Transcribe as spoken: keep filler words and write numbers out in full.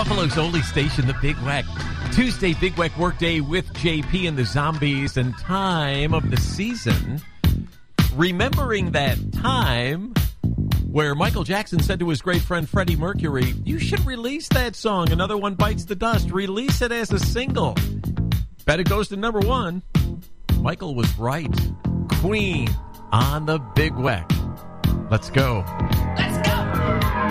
Buffalo's only station, the Big Weck. Tuesday, Big Weck Workday with J P and the Zombies, and time of the season. Remembering that time where Michael Jackson said to his great friend Freddie Mercury, you should release that song, Another One Bites the Dust. Release it as a single. Bet it goes to number one. Michael was right. Queen on the Big Weck. Let's go.